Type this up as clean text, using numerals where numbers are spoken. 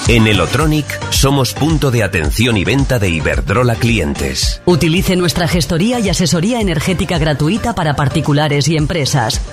En Elotronic somos punto de atención y venta de Iberdrola clientes. Utilice nuestra gestoría y asesoría energética gratuita para particulares y empresas.